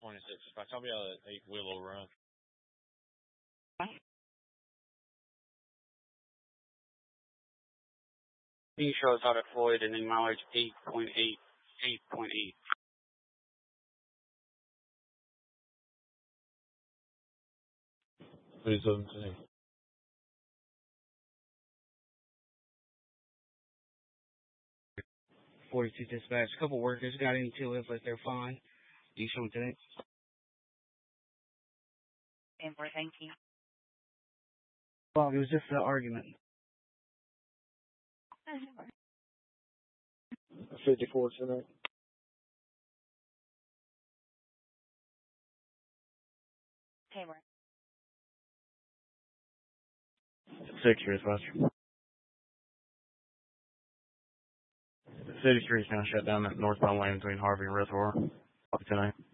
26. Dispatch, I'll be out at 8 Willow Run. B shows out at Floyd and then mileage 8.8. 8.8. Please, 17. 42 dispatch. A couple workers got into it, but they're fine. You showing today? And for thank you. Well, it was just an argument. 54 tonight. Taylor. 6 dispatch. City Street's now shut down at northbound lane between Harvey and Reservoir. Copy tonight.